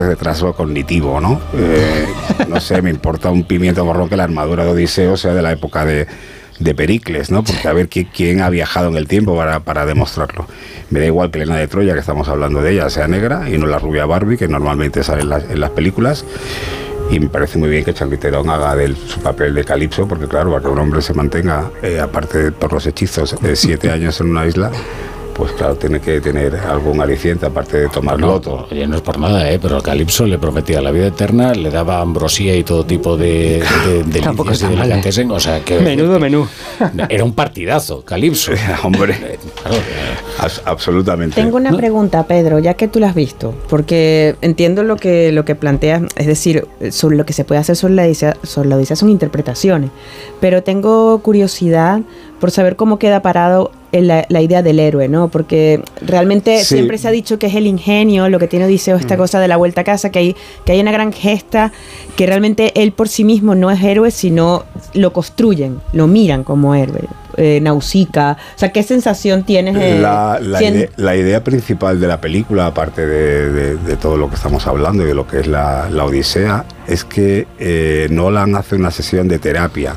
retraso cognitivo, ¿no? No sé, me importa un pimiento morrón que la armadura de Odiseo sea de la época de Pericles, ¿no? Porque a ver quién ha viajado en el tiempo para demostrarlo. Me da igual que Helena de Troya, que estamos hablando de ella, sea negra y no la rubia Barbie, que normalmente sale en las películas. Y me parece muy bien que Charlize Theron haga su papel de Calipso, porque claro, para que un hombre se mantenga, aparte de por los hechizos, 7 años en una isla, pues claro, tiene que tener algún aliciente, aparte de tomar loto. Oye, no es por nada, pero a Calipso le prometía la vida eterna, le daba ambrosía y todo tipo de Tampoco es mal, o sea que... Menudo menú. Era un partidazo, Calipso. Hombre, claro, absolutamente. Tengo una pregunta, Pedro, ya que tú la has visto, porque entiendo lo que planteas, es decir, sobre lo que se puede hacer sobre la Odisea son interpretaciones, pero tengo curiosidad por saber cómo queda parado la idea del héroe, ¿no? Porque realmente siempre se ha dicho que es el ingenio, lo que tiene Odiseo, esta cosa de la vuelta a casa, que hay una gran gesta, que realmente él por sí mismo no es héroe, sino lo construyen, lo miran como héroe. Nausicaa, o sea, ¿qué sensación tienes? La idea principal de la película, aparte de todo lo que estamos hablando y de lo que es la Odisea, es que Nolan hace una sesión de terapia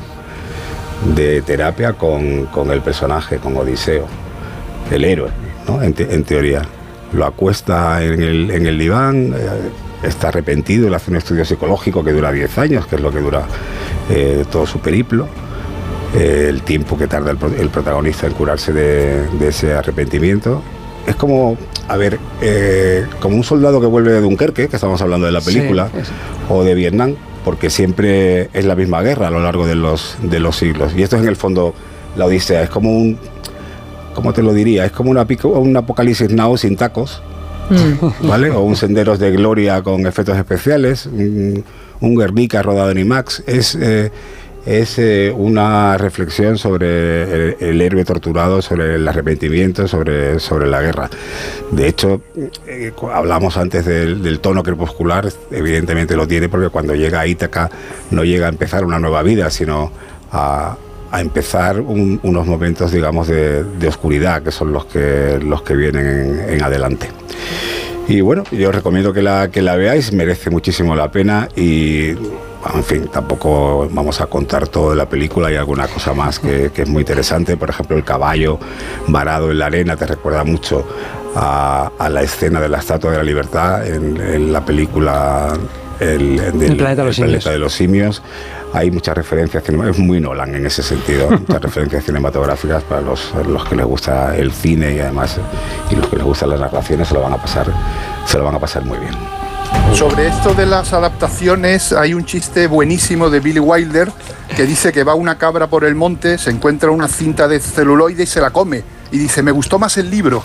con el personaje, con Odiseo, el héroe, ¿no? En teoría. Lo acuesta en el diván, está arrepentido, le hace un estudio psicológico que dura 10 años, que es lo que dura todo su periplo, el tiempo que tarda el protagonista en curarse de ese arrepentimiento. Es como, como un soldado que vuelve de Dunkerque, que estamos hablando de la película, sí, o de Vietnam, porque siempre es la misma guerra a lo largo de los siglos. Y esto es en el fondo la Odisea, es como ¿cómo te lo diría? Es como un Apocalipsis Now sin tacos, ¿vale? O un Senderos de Gloria con efectos especiales, un Guernica rodado en IMAX. Es una reflexión sobre el héroe torturado, sobre el arrepentimiento, sobre la guerra. De hecho, hablamos antes del tono crepuscular, evidentemente lo tiene, porque cuando llega a Ítaca no llega a empezar una nueva vida, sino a empezar unos momentos, digamos, de oscuridad, que son los que vienen en adelante. Y bueno, yo os recomiendo que la veáis, merece muchísimo la pena y... En fin, tampoco vamos a contar todo de la película, hay alguna cosa más que es muy interesante. Por ejemplo, el caballo varado en la arena te recuerda mucho a la escena de la Estatua de la Libertad en la película El planeta de los simios. Hay muchas referencias, es muy Nolan en ese sentido, muchas referencias cinematográficas para los que les gusta el cine y además y los que les gustan las narraciones se lo van a pasar muy bien. Sobre esto de las adaptaciones hay un chiste buenísimo de Billy Wilder que dice que va una cabra por el monte, se encuentra una cinta de celuloide y se la come y dice, me gustó más el libro.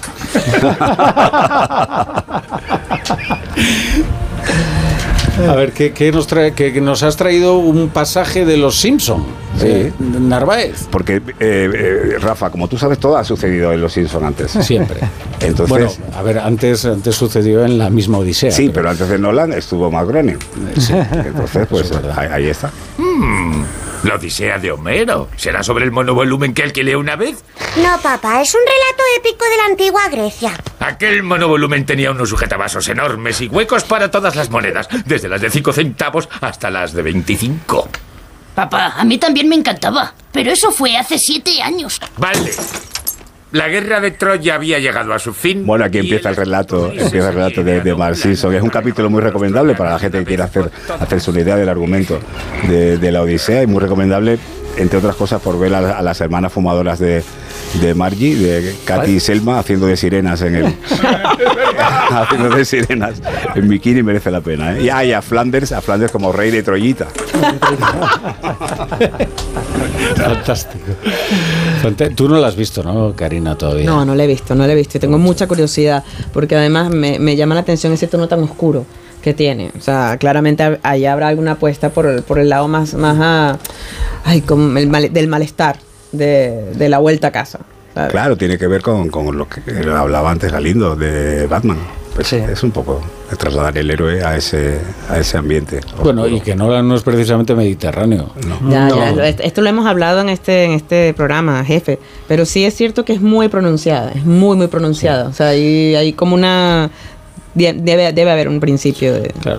A ver, ¿qué nos trae? Que nos has traído un pasaje de Los Simpson, sí. Narváez. Porque, Rafa, como tú sabes, todo ha sucedido en Los Simpson antes. Siempre. Entonces, bueno, a ver, antes sucedió en la misma Odisea. Sí, pero antes de Nolan estuvo Matt Groening. Sí. Entonces, pues ahí está. La Odisea de Homero. ¿Será sobre el monovolumen que alquilé una vez? No, papá, es un relato épico de la antigua Grecia. Aquel monovolumen tenía unos sujetabasos enormes y huecos para todas las monedas, desde las de 5 centavos hasta las de 25. Papá, a mí también me encantaba, pero eso fue hace 7 años. Vale. La guerra de Troya había llegado a su fin. Bueno, aquí empieza el relato de Mark Simpson. Es un capítulo muy recomendable para la gente que quiera hacerse una idea del argumento de la Odisea y muy recomendable, entre otras cosas, por ver a las hermanas fumadoras de Margie, de Katy y Selma, haciendo de sirenas haciendo de sirenas en bikini, merece la pena, ¿eh? Y a Flanders como rey de Troyita. Fantástico. Tú no la has visto, ¿no, Karina, todavía? No la he visto. Tengo mucha curiosidad, porque además me llama la atención ese tono tan oscuro que tiene. O sea, claramente ahí habrá alguna apuesta por el lado más como del malestar de la vuelta a casa, ¿sabes? Claro, tiene que ver con lo que hablaba antes Galindo de Batman. Pues sí. Es un poco trasladar el héroe a ese ambiente. Bueno, y que no es precisamente mediterráneo. Ya, esto lo hemos hablado en este programa, jefe. Pero sí es cierto que es muy pronunciada, es muy, muy pronunciada. Sí. O sea, hay como una... Debe haber un principio de... Claro.